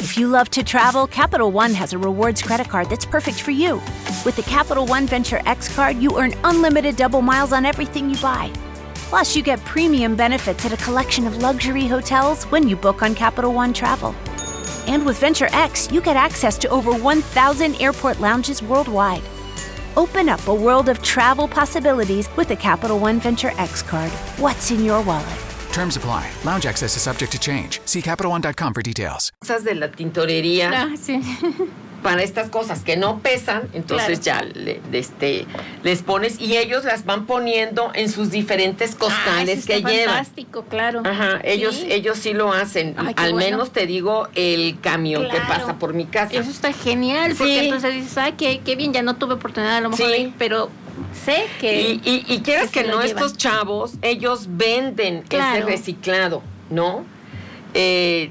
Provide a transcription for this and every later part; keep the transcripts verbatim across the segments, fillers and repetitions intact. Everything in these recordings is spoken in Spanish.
If you love to travel, Capital One has a rewards credit card that's perfect for you. With the Capital One Venture X card, you earn unlimited double miles on everything you buy. Plus, you get premium benefits at a collection of luxury hotels when you book on Capital One Travel. And with Venture X, you get access to over one thousand airport lounges worldwide. Open up a world of travel possibilities with the Capital One Venture X card. What's in your wallet? Terms apply. Lounge access is subject to change. See Capital One dot com for details. Cosas de la tintorería. Ah, sí. Para estas cosas que no pesan, entonces claro. ya le, este, les pones y ellos las van poniendo en sus diferentes costales ah, que llevan. Fantástico, claro. Ajá, ellos sí, ellos sí lo hacen. Ay, Al bueno. menos te digo el camión claro. que pasa por mi casa. Eso está genial, porque sí. entonces dices, ay, qué, qué bien, ya no tuve oportunidad a lo mejor, sí. pero sé que... Y, y, y quieras que, que no, llevan. Estos chavos, ellos venden claro. ese reciclado, ¿no? Eh...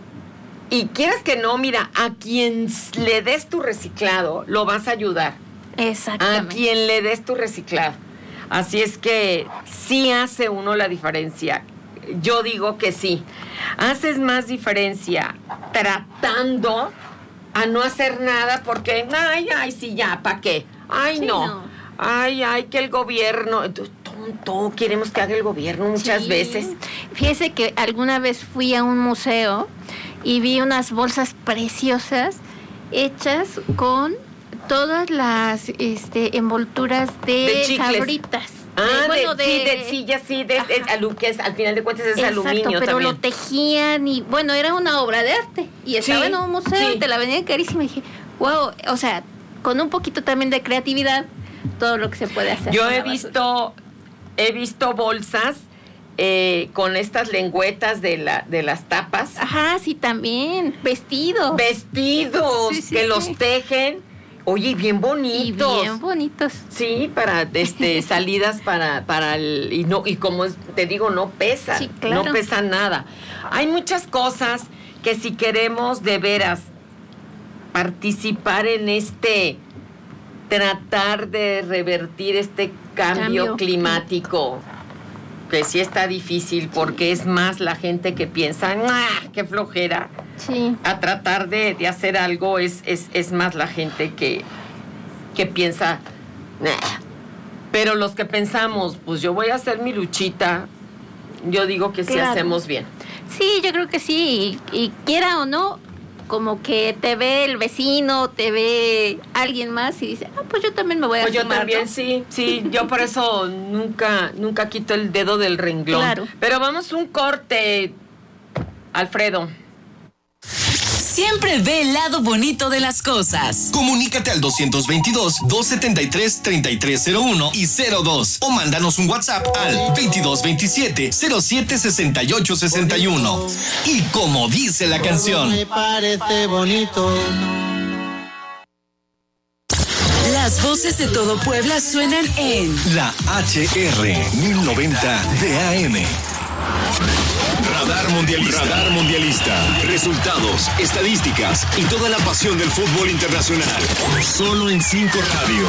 Y quieras que no, mira, a quien le des tu reciclado, lo vas a ayudar. Exactamente. A quien le des tu reciclado. Así es que sí hace uno la diferencia. Yo digo que sí. Haces más diferencia tratando a no hacer nada porque, ay, ay, sí, ya, ¿para qué? Ay, sí, no. no. Ay, ay, que el gobierno... Tonto, queremos que haga el gobierno muchas sí. veces. Fíjese que alguna vez fui a un museo y vi unas bolsas preciosas hechas con todas las este, envolturas de, de Sabritas. Ah, de, bueno, de, de, sí, de, sí, ya sí, de, de, de, que es, al final de cuentas es exacto, aluminio pero también. lo tejían y, bueno, era una obra de arte. Y estaba sí, en un museo sí. y te la vendían carísima. Y dije, wow, o sea, con un poquito también de creatividad, todo lo que se puede hacer. Yo he visto, he visto bolsas Eh, con estas lengüetas de la de las tapas. Ajá, sí, también. Vestidos. Vestidos sí, sí, que sí. los tejen. Oye, bien bonitos. Y bien bonitos. Sí, para este salidas para para el y no y como te digo no pesa, sí, claro. no pesa nada. Hay muchas cosas que si queremos de veras participar en este tratar de revertir este cambio, cambio. climático. Que sí está difícil porque es más la gente que piensa, ¡ah, qué flojera! Sí. A tratar de, de hacer algo es, es, es más la gente que, que piensa, ¡ah! Pero los que pensamos, pues yo voy a hacer mi luchita, yo digo que sí claro. hacemos bien. Sí, yo creo que sí, y, y quiera o no, como que te ve el vecino, te ve alguien más y dice, ah, pues yo también me voy a pues sumar, yo también, ¿no? sí, sí, yo por eso nunca, nunca quito el dedo del renglón. Claro. Pero vamos un corte, Alfredo. Siempre ve el lado bonito de las cosas. Comunícate al dos veintidós, dos setenta y tres, treinta y tres cero uno y cero dos o mándanos un WhatsApp al veintidós veintisiete, cero siete sesenta y ocho sesenta y uno. Y como dice la canción, me parece bonito. Las voces de todo Puebla suenan en la H R mil noventa de A M. Radar Mundialista. Radar Mundialista. Resultados, estadísticas y toda la pasión del fútbol internacional. Solo en cinco Radio.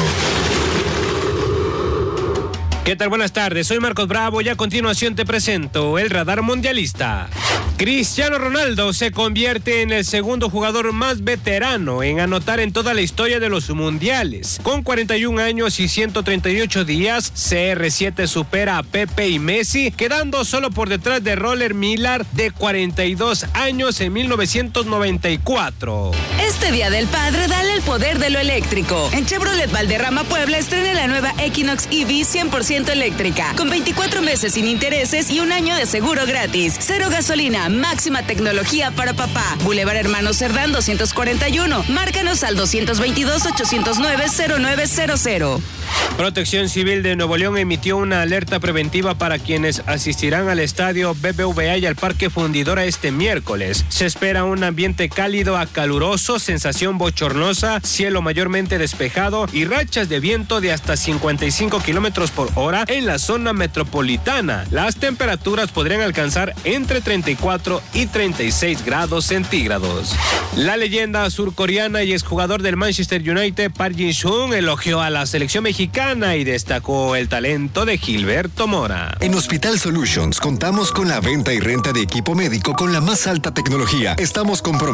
¿Qué tal? Buenas tardes, soy Marcos Bravo y a continuación te presento el Radar Mundialista. Cristiano Ronaldo se convierte en el segundo jugador más veterano en anotar en toda la historia de los mundiales. Con cuarenta y un años y ciento treinta y ocho días, C R siete supera a Pepe y Messi, quedando solo por detrás de Roger Miller de cuarenta y dos años en mil novecientos noventa y cuatro. Este Día del Padre, dale el poder de lo eléctrico. En Chevrolet Valderrama Puebla estrena la nueva Equinox E V cien por ciento eléctrica, con veinticuatro meses sin intereses y un año de seguro gratis. Cero gasolina, máxima tecnología para papá. Boulevard Hermanos Cerdán doscientos cuarenta y uno. Márcanos al doscientos veintidós, ochocientos nueve, cero nueve cero cero. Protección Civil de Nuevo León emitió una alerta preventiva para quienes asistirán al estadio B B V A y al Parque Fundidora este miércoles. Se espera un ambiente cálido a caluroso, sensación bochornosa, cielo mayormente despejado y rachas de viento de hasta cincuenta y cinco kilómetros por hora en la zona metropolitana. Las temperaturas podrían alcanzar entre treinta y cuatro y treinta y seis grados centígrados. La leyenda surcoreana y exjugador del Manchester United, Park Ji-sung, elogió a la selección mexicana y destacó el talento de Gilberto Mora. En Hospital Solutions contamos con la venta y renta de equipo médico con la más alta tecnología. Estamos comprometidos